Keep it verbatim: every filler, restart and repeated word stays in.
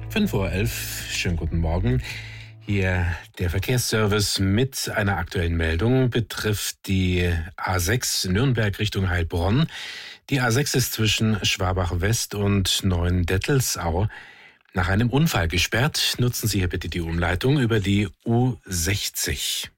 fünf Uhr elf, schönen guten Morgen. Hier der Verkehrsservice mit einer aktuellen Meldung betrifft die A sechs Nürnberg Richtung Heilbronn. Die A sechs ist zwischen Schwabach-West und Neuendettelsau nach einem Unfall gesperrt. Nutzen Sie hier bitte die Umleitung über die U sechzig.